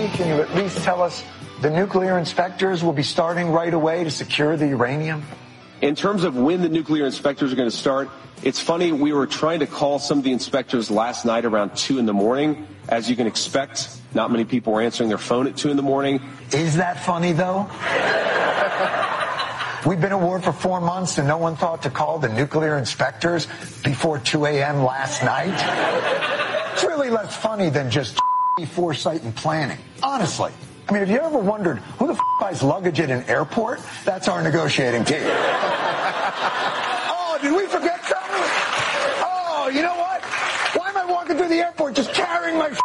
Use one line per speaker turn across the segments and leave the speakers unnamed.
can you at least tell us the nuclear inspectors will be starting right away to secure the uranium?
In terms of when the nuclear inspectors are going to start, it's funny, we were trying to call some of the inspectors last night around 2 in the morning. As you can expect, not many people were answering their phone at 2 in the morning.
Is that funny, though? We've been at war for 4 months and no one thought to call the nuclear inspectors before 2 a.m. last night? It's really less funny than just foresight and planning. Honestly. I mean, have you ever wondered who the buys luggage at an airport? That's our negotiating team. Oh, did we forget something? Oh, you know what? Why am I walking through the airport just carrying my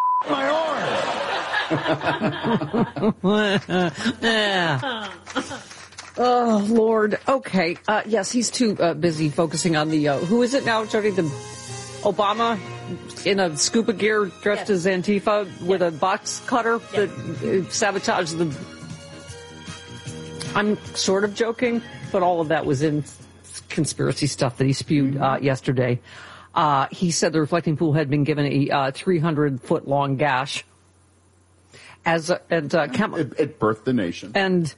arms?
Oh, Lord. Okay. Yes, he's too busy focusing on the, who is it now, Jody? The Obama in a scuba gear dressed as Antifa with a box cutter that sabotaged the... I'm sort of joking, but all of that was in conspiracy stuff that he spewed yesterday. He said the reflecting pool had been given a 300-foot-long gash. It
birthed the nation.
And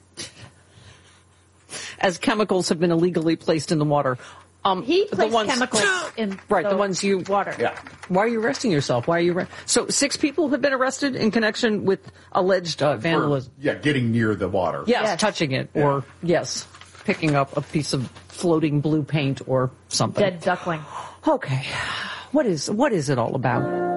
as chemicals have been illegally placed in the water.
He placed chemicals in
the ones you
water.
Yeah.
Why are you arresting yourself? So 6 people have been arrested in connection with alleged vandalism.
Getting near the water.
Yes, touching it, or picking up a piece of floating blue paint or something.
Dead duckling.
Okay, what is it all about?